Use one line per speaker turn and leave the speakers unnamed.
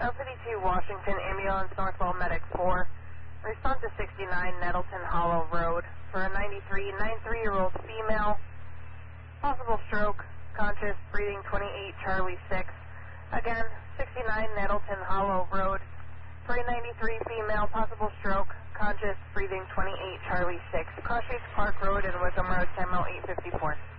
LCD2 Washington, ambulance Northwell Medic 4. Respond to 69 Nettleton Hollow Road for a 93-year-old female. Possible stroke, conscious, breathing 28 Charlie 6. Again, 69 Nettleton Hollow Road for a 93 female, possible stroke, conscious, breathing 28 Charlie 6. Cross Streets Park Road and Wickham Road, 10 mile 854.